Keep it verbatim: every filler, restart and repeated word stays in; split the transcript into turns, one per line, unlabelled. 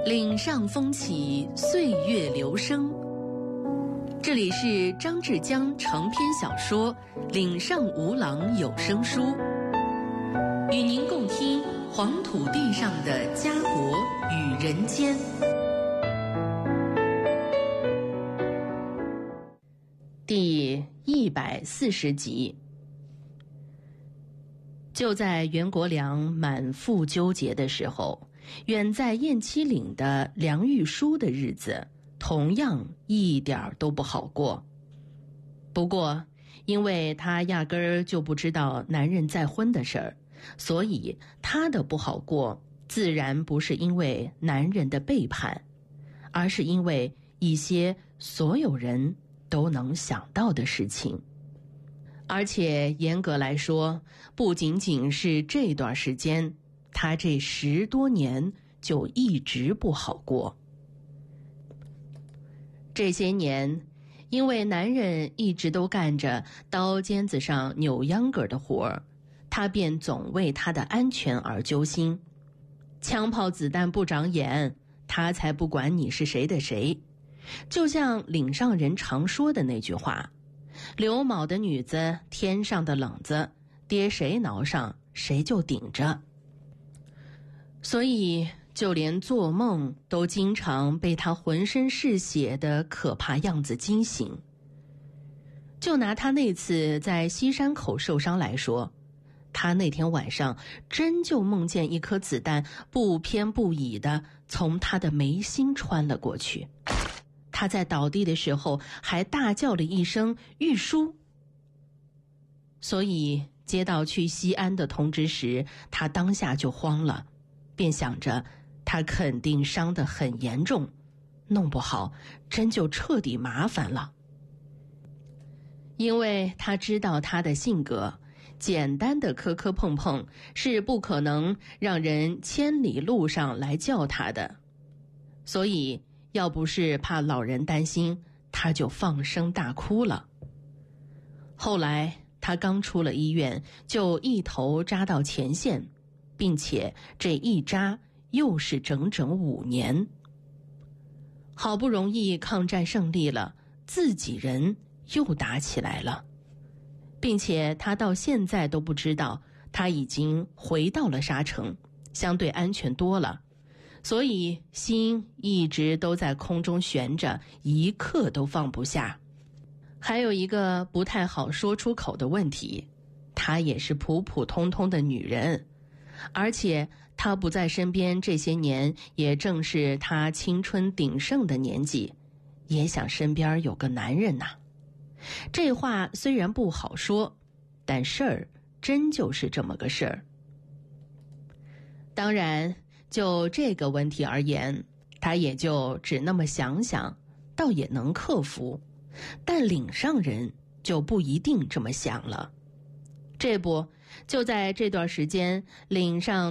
岭上风起，岁月流声。这里是张志江长篇小说《岭上无郎有声书》，与您共听黄土地上的家国与人间。第一百四十集。就在袁国良满腹纠结的时候，远在雁栖岭的梁玉书的日子同样一点都不好过。不过因为他压根儿就不知道男人再婚的事儿，所以他的不好过自然不是因为男人的背叛，而是因为一些所有人都能想到的事情。而且严格来说，不仅仅是这段时间，他这十多年就一直不好过。这些年，因为男人一直都干着刀尖子上扭秧歌的活儿，他便总为他的安全而揪心。枪炮子弹不长眼，他才不管你是谁的谁。就像岭上人常说的那句话，刘卯的女子，天上的冷子，爹谁挠上谁就顶着。所以就连做梦都经常被他浑身是血的可怕样子惊醒。就拿他那次在西山口受伤来说，他那天晚上真就梦见一颗子弹不偏不倚地从他的眉心穿了过去。他在倒地的时候还大叫了一声玉书。所以接到去西安的通知时，他当下就慌了，便想着他肯定伤得很严重，弄不好真就彻底麻烦了。因为他知道他的性格，简单的磕磕碰碰是不可能让人千里路上来叫他的，所以要不是怕老人担心，他就放声大哭了。后来他刚出了医院，就一头扎到前线，并且这一扎又是整整五年。好不容易抗战胜利了，自己人又打起来了，并且他到现在都不知道他已经回到了沙城，相对安全多了，所以心一直都在空中悬着，一刻都放不下。还有一个不太好说出口的问题，她也是普普通通的女人，而且她不在身边这些年，也正是她青春鼎盛的年纪，也想身边有个男人呐。这话虽然不好说，但事儿真就是这么个事儿。当然就这个问题而言，他也就只那么想想，倒也能克服。但岭上人就不一定这么想了。这不，就在这段时间，岭上